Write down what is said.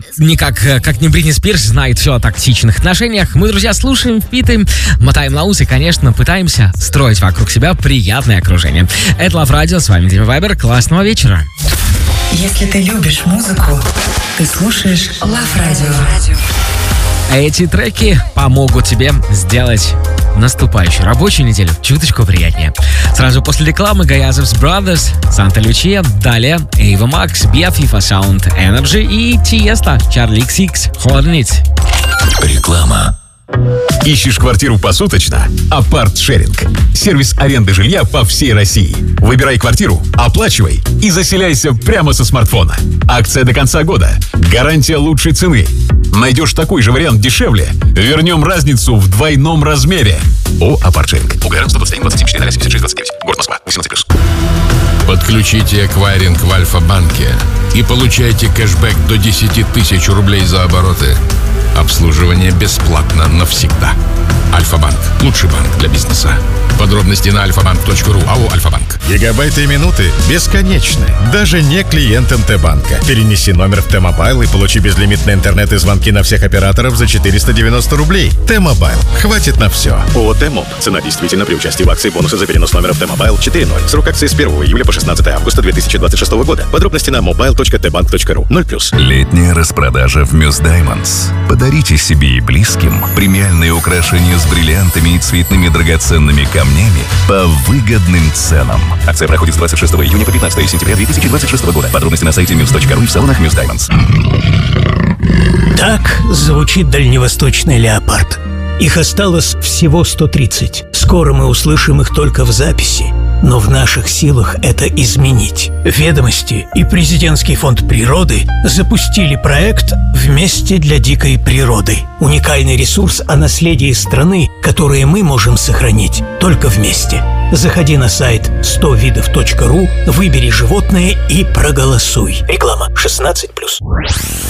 как не Бритни Спирс, знает все о токсичных отношениях. Мы, друзья, слушаем, впитываем, мотаем на ус и, конечно, пытаемся строить вокруг себя приятное окружение. Это Love Radio, с вами Дима Вайбер. Классного вечера. Если ты любишь музыку, ты слушаешь Love Radio. Эти треки помогут тебе сделать наступающую рабочую неделю чуточку приятнее. Сразу после рекламы Гаязов's Brothers, Санта Лючия, далее Ava Max, Bia FIFA Sound Energy и Tiesto, Charlie XX, Hornets. Реклама. Ищешь квартиру посуточно? Апарт-шеринг. Сервис аренды жилья по всей России. Выбирай квартиру, оплачивай и заселяйся прямо со смартфона. Акция до конца года. Гарантия лучшей цены. Найдешь такой же вариант дешевле? Вернем разницу в двойном размере. Апарт-шеринг. УГР 121-24-76-29. Город Москва. 18+. Подключите эквайринг в Альфа-банке и получайте кэшбэк до 10 тысяч рублей за обороты. Обслуживание бесплатно навсегда. Альфа-банк. Лучший банк для бизнеса. Подробности на alfabank.ru. АО «Альфа-банк». Гигабайты и минуты бесконечны. Даже не клиент МТ-банка. Перенеси номер в Т-Мобайл и получи безлимитный интернет и звонки на всех операторов за 490 рублей. Т-Мобайл. Хватит на все. ООО «Т-Моб». Цена действительно при участии в акции бонусы за перенос номера в Т-Мобайл 4.0. Срок акции с 1 июля по 16 августа 2026 года. Подробности на mobile.tbank.ru. 0+. Летняя распродажа в Muse Diamonds. Подарите себе и близким премиальные украшения с бриллиантами и цветными драгоценными камнями по выгодным ценам. Акция проходит с 26 июня по 15 сентября 2026 года. Подробности на сайте muse.ru и в салонах Muse Diamonds. Так звучит дальневосточный леопард. Их осталось всего 130. Скоро мы услышим их только в записи. Но в наших силах это изменить. «Ведомости» и Президентский фонд природы запустили проект «Вместе для дикой природы». Уникальный ресурс о наследии страны, которое мы можем сохранить только вместе. Заходи на сайт 100видов.ру, выбери животное и проголосуй. Реклама 16+.